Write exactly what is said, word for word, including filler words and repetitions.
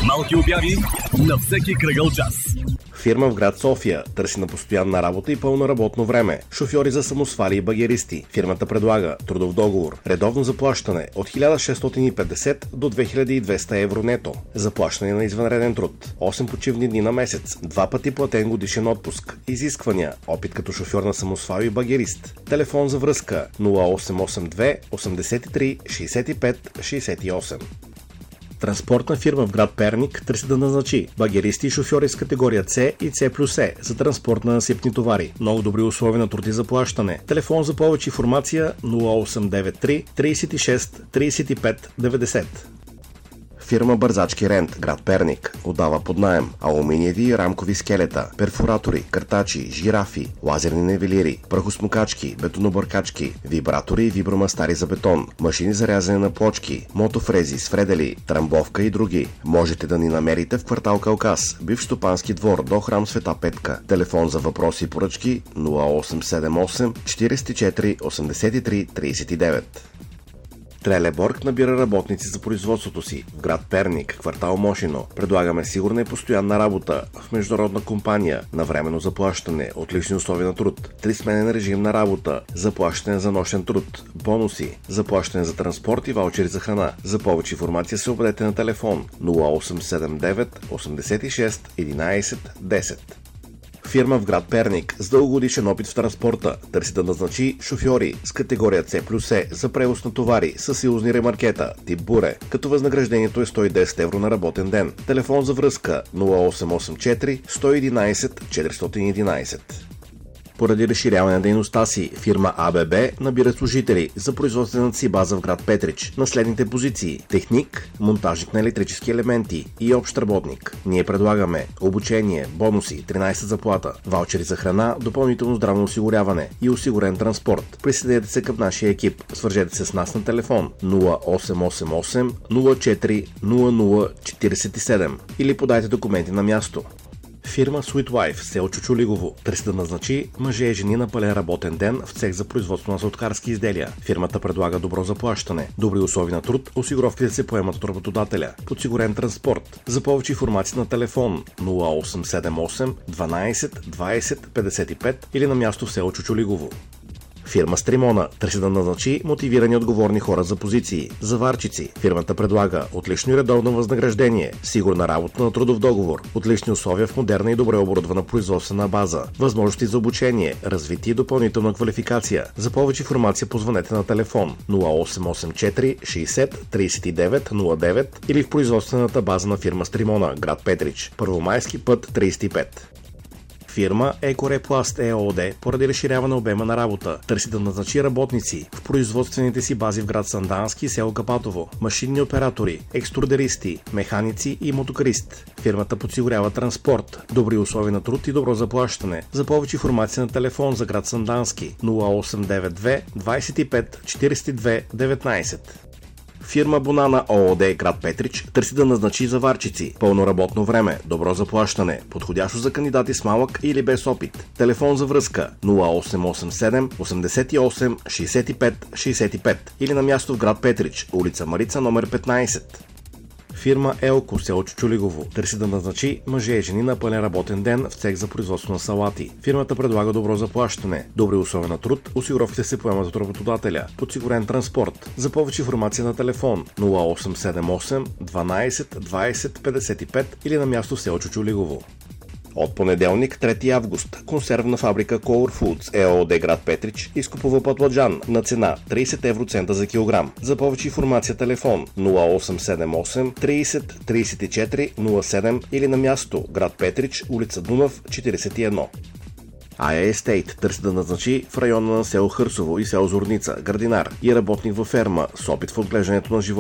Малки обяви на всеки кръгъл час. Фирма в град София търси на постоянна работа и пълно работно време. Шофьори за самосвали и багеристи. Фирмата предлага трудов договор. Редовно заплащане от хиляда шестстотин и петдесет до две хиляди и двеста евро нето. Заплащане на извънреден труд. осем почивни дни на месец. Два пъти платен годишен отпуск. Изисквания. Опит като шофьор на самосвал и багерист. Телефон за връзка нула осем осем две осемдесет и три шейсет и пет шейсет и осем. Транспортна фирма в град Перник търси да назначи багеристи и шофьори с категория С и С плюс Е за транспорт на насипни товари. Много добри условия на труд и заплащане. Телефон за повече информация нула осем девет три трийсет и шест трийсет и пет деветдесет. Фирма Бързачки Рент, град Перник, отдава под наем алуминиеви и рамкови скелета, перфоратори, картачи, жирафи, лазерни нивелири, прахосмукачки, бетонобъркачки, вибратори и вибромастари за бетон, машини за рязане на плочки, мотофрези, свредели, трамбовка и други. Можете да ни намерите в квартал Кавказ, бивш стопански двор до храм Света Петка. Телефон за въпроси и поръчки нула осем седем осем четирийсет и четири осемдесет и три трийсет и девет. Трелеборг набира работници за производството си в град Перник, квартал Мошино. Предлагаме сигурна и постоянна работа в международна компания, на временно заплащане, отлични условия на труд, трисменен режим на работа, заплащане за нощен труд, бонуси, заплащане за транспорт и ваучери за храна. За повече информация се обадете на телефон нула осем седем девет осемдесет и шест единайсет десет. Фирма в град Перник с дългогодишен опит в транспорта търси да назначи шофьори с категория С плюс Е за превоз на товари с силозни ремаркета тип буре, като възнаграждението е сто и десет евро на работен ден. Телефон за връзка нула осем осем четири сто и единайсет четиристотин и единайсет. Поради разширяване на дейността си, фирма А Б Б набира служители за производствената си база в град Петрич на следните позиции: техник, монтажник на електрически елементи и общ работник. Ние предлагаме обучение, бонуси, тринайсет заплата, ваучери за храна, допълнително здравно осигуряване и осигурен транспорт. Присъединете се към нашия екип. Свържете се с нас на телефон нула осем осем осем нула четири нула нула четирийсет и седем или подайте документи на място. Фирма Sweet Wife, село Чучулигово, търси да назначи мъже и жени на пълен работен ден в цех за производство на сладкарски изделия. Фирмата предлага добро заплащане, добри условия на труд, осигуровките се поемат от работодателя, подсигурен транспорт. За повече информация на телефон нула осем седем осем дванайсет двайсет петдесет и пет или на място в село Чучулигово. Фирма Стримона търси да назначи мотивирани отговорни хора за позиции. Заварчици. Фирмата предлага отлично и редовно възнаграждение, сигурна работа на трудов договор, отлични условия в модерна и добре оборудвана производствена база, възможности за обучение, развитие и допълнителна квалификация. За повече информация позвънете на телефон нула осем осем четири шейсет трийсет и девет нула девет или в производствената база на фирма Стримона, град Петрич, Първомайски път трийсет и пет. Фирма Екорепласт ЕООД поради разширяване обема на работа търси да назначи работници в производствените си бази в град Сандански и село Капатово, машинни оператори, екструдеристи, механици и мотокарист. Фирмата подсигурява транспорт, добри условия на труд и добро заплащане. За повече информация на телефон за град Сандански нула осем девет две двайсет и пет четирийсет и две деветнайсет. Фирма Бонана ООД, град Петрич, търси да назначи заварчици, пълно работно време, добро заплащане, подходящо за кандидати с малък или без опит. Телефон за връзка нула осем осем седем осемдесет и осем шейсет и пет шейсет и пет или на място в град Петрич, улица Марица, номер петнайсет. Фирма Елко, село Чучулигово, търси да назначи мъже и жени на пълен работен ден в цех за производство на салати. Фирмата предлага добро заплащане, добри условия на труд, осигуровките се поемат от работодателя, подсигурен транспорт. За повече информация на телефон нула осем седем осем дванайсет двайсет петдесет и пет или на място в село Чучулигово. От понеделник, трети август, консервна фабрика Color Foods ЕООД, град Петрич, изкупува пътладжан на цена трийсет евроцента за килограм. За повече информация телефон нула осем седем осем трийсет трийсет и четири нула седем или на място град Петрич, улица Дунав, четирийсет и едно. ай Estate търси да назначи в района на село Хърсово и село Зорница градинар и работник във ферма с опит в отглеждането на животни